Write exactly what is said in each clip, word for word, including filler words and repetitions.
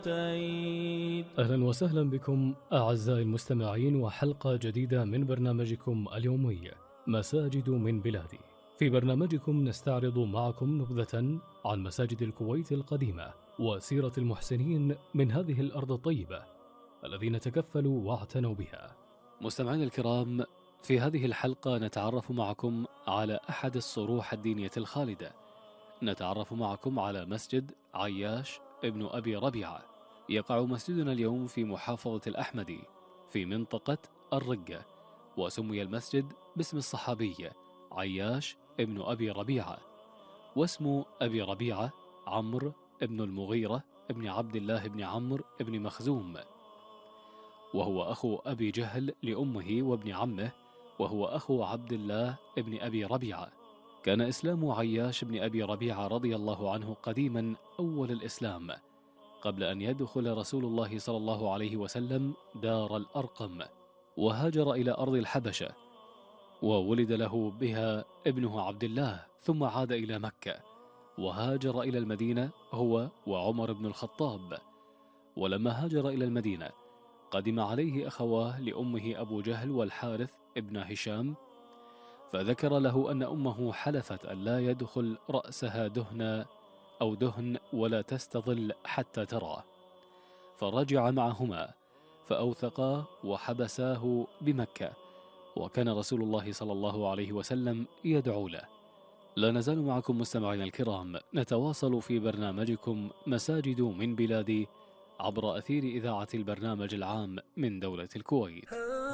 أهلا وسهلا بكم أعزائي المستمعين وحلقة جديدة من برنامجكم اليومي مساجد من بلادي. في برنامجكم نستعرض معكم نبذة عن مساجد الكويت القديمة وسيرة المحسنين من هذه الأرض الطيبة الذين تكفلوا واعتنوا بها. مستمعين الكرام، في هذه الحلقة نتعرف معكم على أحد الصروح الدينية الخالدة. نتعرف معكم على مسجد عياش ابن أبي ربيعة. يقع مسجدنا اليوم في محافظة الأحمدي في منطقة الرقة، وسمي المسجد باسم الصحابي عياش ابن أبي ربيعة، واسم أبي ربيعة عمرو ابن المغيرة ابن عبد الله بن عمرو ابن مخزوم، وهو أخو أبي جهل لأمه وابن عمه، وهو أخو عبد الله ابن أبي ربيعة. كان إسلام عياش بن أبي ربيعة رضي الله عنه قديما أول الإسلام، قبل أن يدخل رسول الله صلى الله عليه وسلم دار الأرقم، وهاجر إلى أرض الحبشة، وولد له بها ابنه عبد الله، ثم عاد إلى مكة وهاجر إلى المدينة هو وعمر بن الخطاب. ولما هاجر إلى المدينة قدم عليه أخواه لأمه أبو جهل والحارث ابن هشام، فذكر له أن أمه حلفت أن لا يدخل رأسها دهن أو دهن ولا تستظل حتى ترى، فرجع معهما فأوثقاه وحبساه بمكة، وكان رسول الله صلى الله عليه وسلم يدعو له. لا نزال معكم مستمعين الكرام نتواصل في برنامجكم مساجد من بلادي عبر أثير إذاعة البرنامج العام من دولة الكويت.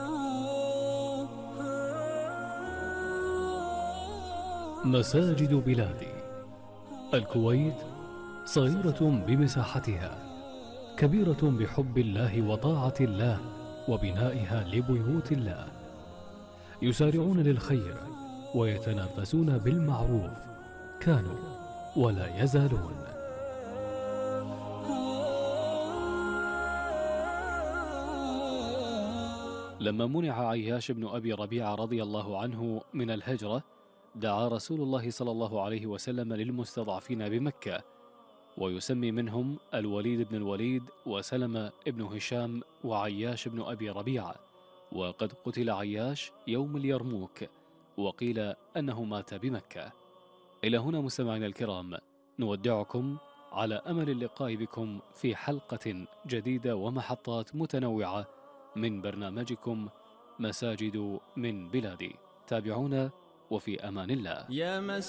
مساجد بلادي. الكويت صغيرة بمساحتها، كبيرة بحب الله وطاعة الله وبنائها لبيوت الله، يسارعون للخير ويتنافسون بالمعروف، كانوا ولا يزالون. لما منع عياش بن أبي ربيعة رضي الله عنه من الهجرة، دعا رسول الله صلى الله عليه وسلم للمستضعفين بمكة، ويسمي منهم الوليد بن الوليد وسلمة بن هشام وعياش بن أبي ربيعة. وقد قتل عياش يوم اليرموك، وقيل أنه مات بمكة. إلى هنا مستمعينا الكرام نودعكم على أمل اللقاء بكم في حلقة جديدة ومحطات متنوعة من برنامجكم مساجد من بلادي. تابعونا وفي أمان الله.